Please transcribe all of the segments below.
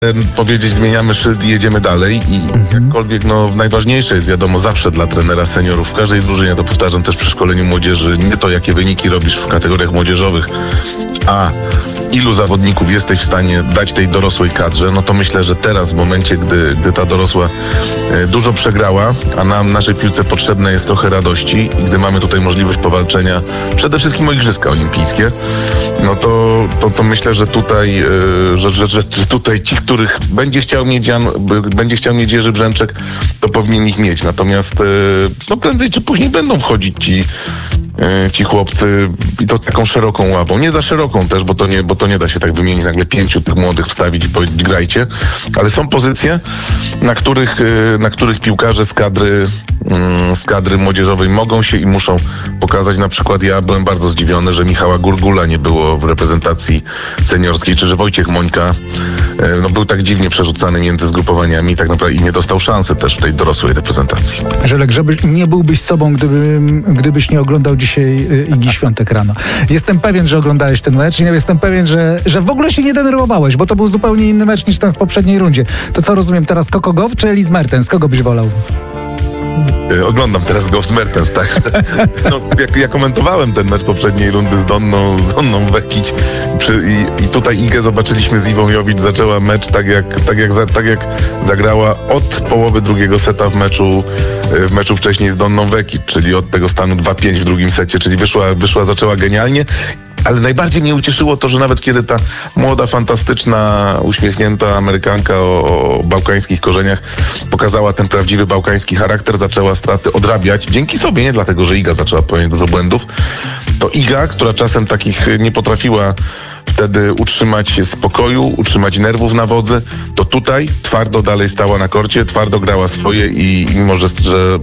powiedzieć, zmieniamy szyld i jedziemy dalej i jakkolwiek, najważniejsze jest, wiadomo, zawsze dla trenera seniorów, w każdej drużynie, to powtarzam też przy szkoleniu młodzieży, nie to, jakie wyniki robisz w kategoriach młodzieżowych, a ilu zawodników jesteś w stanie dać tej dorosłej kadrze, no to myślę, że teraz, w momencie, gdy ta dorosła dużo przegrała, a nam, naszej piłce potrzebne jest trochę radości i gdy mamy tutaj możliwość powalczenia przede wszystkim o Igrzyska Olimpijskie, no to myślę, że tutaj, że tutaj ci, których będzie chciał mieć Jerzy Brzęczek, to powinien ich mieć. Natomiast prędzej czy później będą wchodzić ci chłopcy i to taką szeroką ławą. Nie za szeroką też, bo to nie da się tak wymienić, nagle 5 tych młodych wstawić i powiedzieć grajcie, ale są pozycje, na których piłkarze z kadry młodzieżowej mogą się i muszą pokazać. Na przykład ja byłem bardzo zdziwiony, że Michała Gurgula nie było w reprezentacji seniorskiej, czy że Wojciech Mońka był tak dziwnie przerzucany między zgrupowaniami tak naprawdę i nie dostał szansy też w tej dorosłej reprezentacji. Żelek, nie byłbyś sobą, gdybyś nie oglądał dzisiaj Igi Świątek rano. Jestem pewien, że oglądałeś ten mecz i jestem pewien, że w ogóle się nie denerwowałeś, bo to był zupełnie inny mecz niż ten w poprzedniej rundzie. To co, rozumiem teraz Coco Gauff czy Ellis Mertens? Kogo byś wolał? Oglądam teraz Gauff Mertens, także ja komentowałem ten mecz poprzedniej rundy z Donną Vekic i tutaj Igę zobaczyliśmy z Iwą Jovic, zaczęła mecz tak jak zagrała od połowy drugiego seta w meczu wcześniej z Donną Vekic, czyli od tego stanu 2-5 w drugim secie, czyli zaczęła genialnie. Ale najbardziej mnie ucieszyło to, że nawet kiedy ta młoda, fantastyczna, uśmiechnięta Amerykanka o bałkańskich korzeniach pokazała ten prawdziwy bałkański charakter, zaczęła straty odrabiać dzięki sobie, nie dlatego, że Iga zaczęła popełniać dużo błędów, to Iga, która czasem takich nie potrafiła wtedy utrzymać spokoju, utrzymać nerwów na wodzy, to tutaj twardo dalej stała na korcie, twardo grała swoje i mimo, że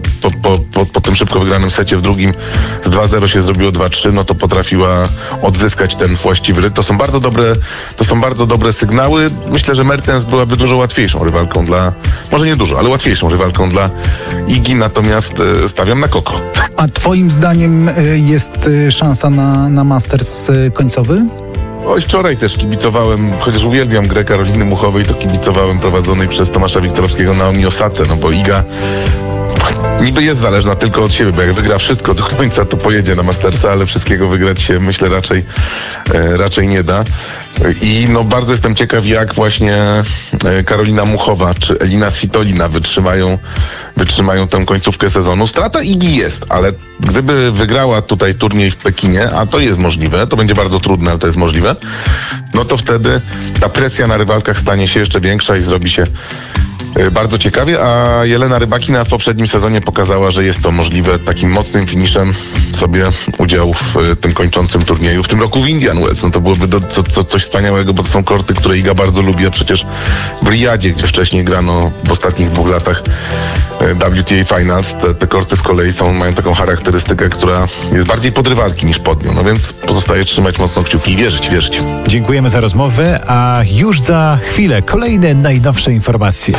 po tym szybko wygranym secie w drugim z 2-0 się zrobiło 2-3, no to potrafiła odzyskać ten właściwy rytm. To są bardzo dobre sygnały. Myślę, że Mertens byłaby dużo łatwiejszą rywalką może nie dużo, ale łatwiejszą rywalką dla Igi, natomiast stawiam na Coco. A twoim zdaniem jest szansa na Masters końcowy? Wczoraj też kibicowałem, chociaż uwielbiam grę Karoliny Muchowej, to kibicowałem prowadzonej przez Tomasza Wiktorowskiego Naomi Osace, bo Iga niby jest zależna tylko od siebie, bo jak wygra wszystko do końca, to pojedzie na Mastersa, ale wszystkiego wygrać się, myślę, raczej nie da. I bardzo jestem ciekaw, jak właśnie Karolina Muchowa czy Elina Svitolina wytrzymają tę końcówkę sezonu. Strata Igi jest, ale gdyby wygrała tutaj turniej w Pekinie, a to jest możliwe, to będzie bardzo trudne, ale to jest możliwe, no to wtedy ta presja na rywalkach stanie się jeszcze większa i zrobi się bardzo ciekawie, a Jelena Rybakina w poprzednim sezonie pokazała, że jest to możliwe. Takim mocnym finiszem sobie udział w tym kończącym turnieju. W tym roku w Indian Wells. To byłoby coś wspaniałego, bo to są korty, które Iga bardzo lubi, a przecież w Riyadzie, gdzie wcześniej grano w ostatnich 2 latach WTA Finals, te korty z kolei mają taką charakterystykę, która jest bardziej pod rywalki niż pod nią. Więc pozostaje trzymać mocno kciuki i wierzyć. Dziękujemy za rozmowę, a już za chwilę kolejne najnowsze informacje.